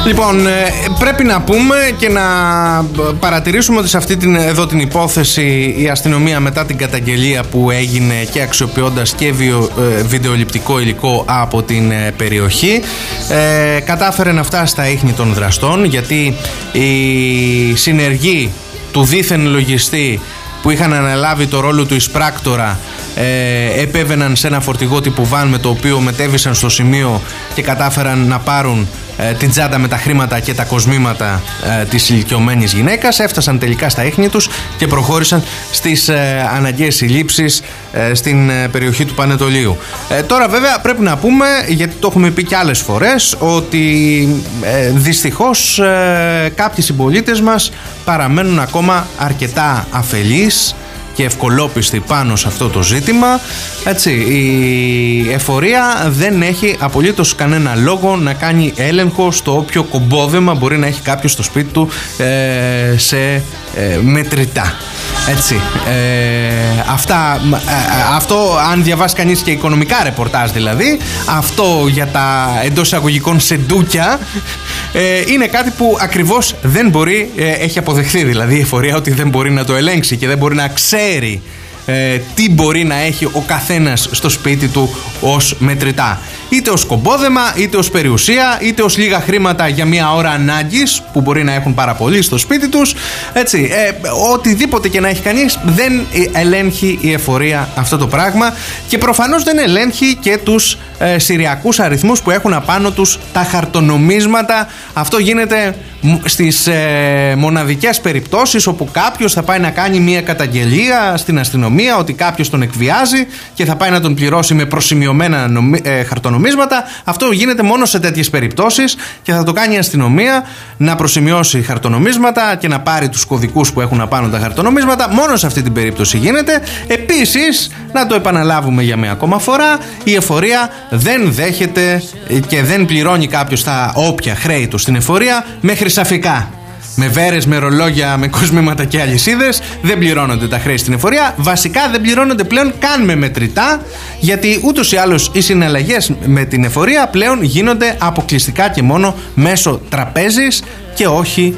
Λοιπόν, πρέπει να πούμε και να παρατηρήσουμε ότι σε αυτή την υπόθεση η αστυνομία, μετά την καταγγελία που έγινε και αξιοποιώντας και βιντεοληπτικό υλικό από την περιοχή, κατάφερε να φτάσει στα ίχνη των δραστών, γιατί οι συνεργοί του δίθεν λογιστή που είχαν αναλάβει το ρόλο του εισπράκτορα επέβαιναν σε ένα φορτηγό τύπου βαν, με το οποίο μετέβησαν στο σημείο και κατάφεραν να πάρουν την τσάντα με τα χρήματα και τα κοσμήματα της ηλικιωμένης γυναίκας. Έφτασαν τελικά στα ίχνη τους και προχώρησαν στις αναγκαίες συλλήψεις στην περιοχή του Πανετολείου. Τώρα βέβαια πρέπει να πούμε, γιατί το έχουμε πει και άλλες φορές, ότι δυστυχώς κάποιοι συμπολίτες μας παραμένουν ακόμα αρκετά αφελείς και ευκολόπιστοι πάνω σε αυτό το ζήτημα. Έτσι, η εφορία δεν έχει απολύτως κανένα λόγο να κάνει έλεγχο στο όποιο κομπόδεμα μπορεί να έχει κάποιος στο σπίτι του σε μετρητά. Έτσι, αυτό αν διαβάσει κανείς και οικονομικά ρεπορτάζ, δηλαδή αυτό για τα εντός εισαγωγικών σεντούκια είναι κάτι που ακριβώς δεν μπορεί, έχει αποδεχθεί δηλαδή η εφορία ότι δεν μπορεί να το ελέγξει και δεν μπορεί να ξέρει τι μπορεί να έχει ο καθένας στο σπίτι του ως μετρητά, είτε ως κομπόδεμα, είτε ως περιουσία, είτε ως λίγα χρήματα για μια ώρα ανάγκης που μπορεί να έχουν πάρα πολύ στο σπίτι τους. Έτσι, οτιδήποτε και να έχει κανείς, δεν ελέγχει η εφορία αυτό το πράγμα, και προφανώς δεν ελέγχει και τους σηριακούς αριθμούς που έχουν απάνω τους τα χαρτονομίσματα. Αυτό γίνεται στις μοναδικές περιπτώσεις όπου κάποιος θα πάει να κάνει μια καταγγελία στην αστυνομία ότι κάποιος τον εκβιάζει και θα πάει να τον πληρώσει με προσημειωμένα χαρτονομίσματα. Αυτό γίνεται μόνο σε τέτοιες περιπτώσεις και θα το κάνει η αστυνομία, να προσημειώσει χαρτονομίσματα και να πάρει τους κωδικούς που έχουν απάνω τα χαρτονομίσματα. Μόνο σε αυτή την περίπτωση γίνεται. Επίσης, να το επαναλάβουμε για μια ακόμα φορά, η εφορία δεν δέχεται και δεν πληρώνει κάποιος τα όποια χρέη του στην εφορία με χρυσαφικά. Με βέρες, με ρολόγια, με κοσμήματα και αλυσίδες δεν πληρώνονται τα χρέη στην εφορία. Βασικά δεν πληρώνονται πλέον καν με μετρητά, γιατί ούτως ή άλλως οι συναλλαγές με την εφορία πλέον γίνονται αποκλειστικά και μόνο μέσω τραπέζης και όχι